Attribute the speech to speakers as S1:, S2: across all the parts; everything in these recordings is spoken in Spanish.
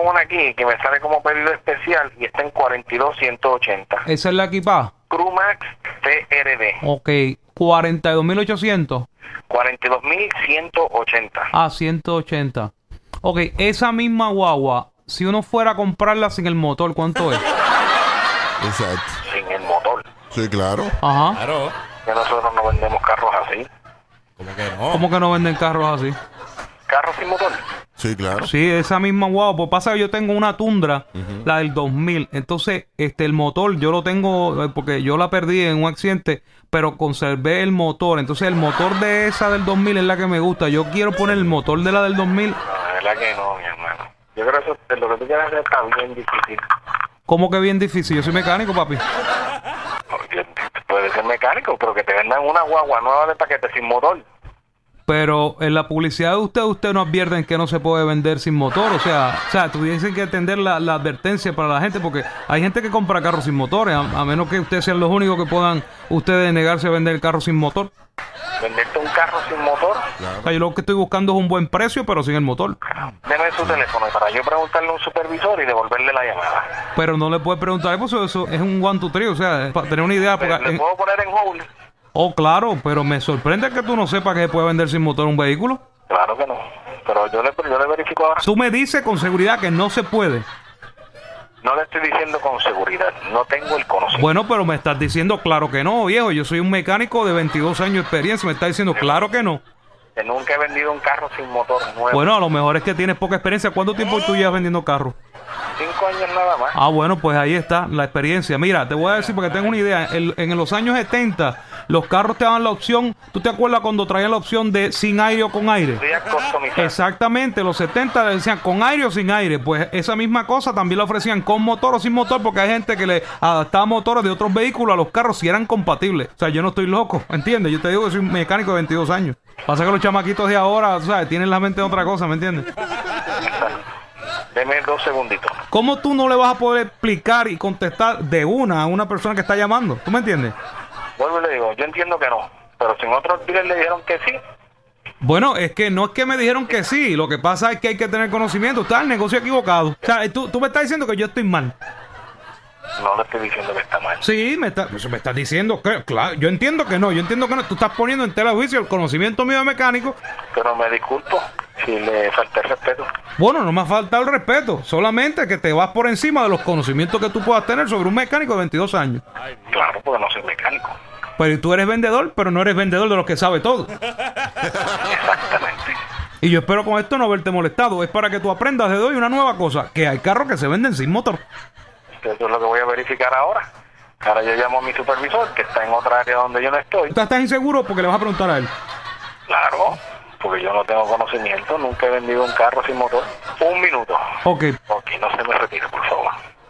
S1: una aquí que me sale como pedido especial y está en 42,180.
S2: ¿Esa es la equipada?
S1: Crewmax TRD.
S2: Ok, 42.800.
S1: 42,180.
S2: Ah, 180. Ok, esa misma guagua, si uno fuera a comprarla sin el motor, ¿cuánto es?
S3: Exacto.
S1: Sin el motor.
S3: Sí, claro.
S2: Ajá.
S4: Claro.
S1: Que nosotros no vendemos carros así.
S4: ¿Cómo que no?
S2: ¿Cómo que no venden carros así?
S1: Carros sin motor.
S3: Sí, claro.
S2: Sí, esa misma guagua. Pues pasa que yo tengo una Tundra, la del 2000. Entonces, el motor yo lo tengo, porque yo la perdí en un accidente, pero conservé el motor. Entonces, el motor de esa del 2000 es la que me gusta. Yo quiero poner el motor de la del 2000.
S1: No, es verdad que no, mi hermano. Yo creo que eso, lo que tú quieres hacer está bien difícil.
S2: ¿Cómo que bien difícil? Yo soy mecánico, papi.
S1: Porque puede ser mecánico, pero que te vendan una guagua nueva de paquete sin motor.
S2: Pero en la publicidad de usted no advierten que no se puede vender sin motor. O sea, tuviesen que atender la advertencia para la gente, porque hay gente que compra carros sin motores, a menos que ustedes sean los únicos que puedan ustedes negarse a vender el carro sin motor.
S1: Venderte un carro sin motor.
S2: O sea, yo lo que estoy buscando es un buen precio, pero sin el motor.
S1: Deme su teléfono para yo preguntarle a un supervisor y devolverle la llamada.
S2: Pero no le puede preguntar, pues eso es un one, two, three, o sea, para tener una idea.
S1: Pero
S2: Porque
S1: le puedo poner en hold.
S2: Oh, claro, pero me sorprende que tú no sepas que se puede vender sin motor un vehículo.
S1: Claro que no. Pero yo le verifico ahora.
S2: Tú me dices con seguridad que no se puede.
S1: No le estoy diciendo con seguridad. No tengo el conocimiento.
S2: Bueno, pero me estás diciendo claro que no, viejo. Yo soy un mecánico de 22 años de experiencia. Me estás diciendo claro que no.
S1: Que nunca he vendido un carro sin motor nuevo.
S2: Bueno, a lo mejor es que tienes poca experiencia. ¿Cuánto tiempo tú llevas vendiendo carros?
S1: 5 años nada más.
S2: Ah, bueno, pues ahí está la experiencia. Mira, te voy a decir porque tengo una idea. En los años 70, los carros te daban la opción. ¿Tú te acuerdas cuando traían la opción de sin aire o con aire? Exactamente, los 70 le decían con aire o sin aire. Pues esa misma cosa también la ofrecían con motor o sin motor, porque hay gente que le adaptaba motores de otros vehículos a los carros si eran compatibles. O sea, yo no estoy loco, ¿entiendes? Yo te digo que soy un mecánico de 22 años. Pasa que los chamaquitos de ahora, ¿sabes? Tienen la mente en otra cosa, ¿me entiendes?
S1: Deme 2 segunditos.
S2: ¿Cómo tú no le vas a poder explicar y contestar de una a una persona que está llamando? ¿Tú me entiendes?
S1: Vuelvo y le digo, yo entiendo que no. Pero si en otros dealers le dijeron que sí.
S2: Bueno, es que no es que me dijeron que sí. Lo que pasa es que hay que tener conocimiento. Está el negocio equivocado. O sea, tú me estás diciendo que yo estoy mal.
S1: No le estoy diciendo que está mal.
S2: Sí, me estás diciendo que, claro, yo entiendo que no. Tú estás poniendo en tela de juicio el conocimiento mío de mecánico.
S1: Pero me disculpo si le falté el respeto.
S2: Bueno, no me ha faltado el respeto. Solamente que te vas por encima de los conocimientos que tú puedas tener sobre un mecánico de 22 años.
S1: Claro, porque no soy mecánico.
S2: Pero tú eres vendedor, pero no eres vendedor de los que sabe todo.
S1: Exactamente.
S2: Y yo espero con esto no haberte molestado. Es para que tú aprendas de hoy una nueva cosa. Que hay carros que se venden sin motor.
S1: Eso es lo que voy a verificar ahora. Ahora yo llamo a mi supervisor, que está en otra área donde yo no estoy.
S2: ¿Tú estás inseguro? Porque le vas a preguntar a él.
S1: Claro, porque yo no tengo conocimiento. Nunca he vendido un carro sin motor. 1 minuto.
S2: Ok.
S1: Ok, no se me retire, por favor.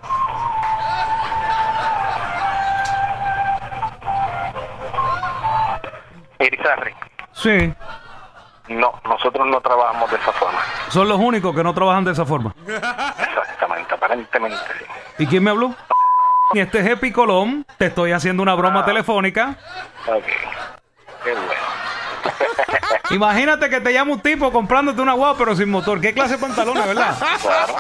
S1: Irizarry.
S2: Sí.
S1: No, nosotros no trabajamos de esa forma.
S2: Son los únicos que no trabajan de esa forma.
S1: Exactamente, aparentemente sí.
S2: ¿Y quién me habló? Y este es Epi Colón. Te estoy haciendo una broma telefónica.
S1: Ok, qué bueno.
S2: Imagínate que te llama un tipo comprándote una guagua pero sin motor. ¿Qué clase de pantalones, verdad?
S1: Claro.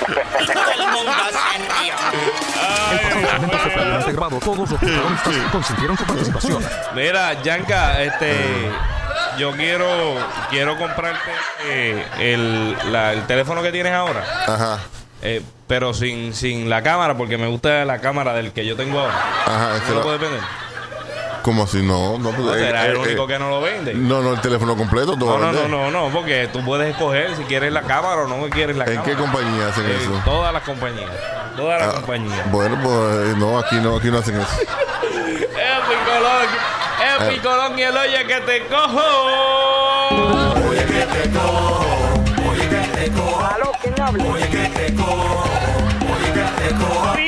S5: Todos los protagonistas consintieron su participación.
S4: Mira, Yanka, yo quiero comprarte el teléfono que tienes ahora.
S3: Ajá.
S4: Pero sin la cámara, porque me gusta la cámara del que yo tengo ahora.
S3: Ajá,
S4: ¿No lo puedes vender?
S3: ¿Cómo así? No,
S4: ¿Será el único que no lo vende?
S3: No, el teléfono completo.
S4: No, porque tú puedes escoger si quieres la cámara o no quieres la cámara.
S3: ¿En qué compañía hacen eso?
S4: Todas las compañías. Todas las compañías.
S3: Bueno, pues no, aquí no hacen eso.
S4: Epi Colón y el oye que te cojo.
S6: Oye que te cojo. Oye que te cojo.
S1: ¿Aló? ¿Quién habla?
S6: Oye que te cojo. Oye que te cojo.